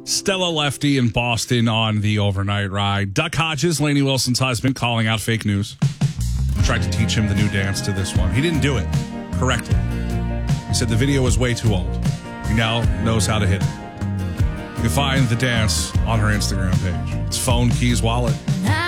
Stella Lefty in Boston on the overnight ride. Duck Hodges, Lainey Wilson's husband, calling out fake news. Tried to teach him the new dance to this one. He didn't do it correctly. He said the video was way too old. He now knows how to hit it. You can find the dance on her Instagram page. It's phone, keys, wallet.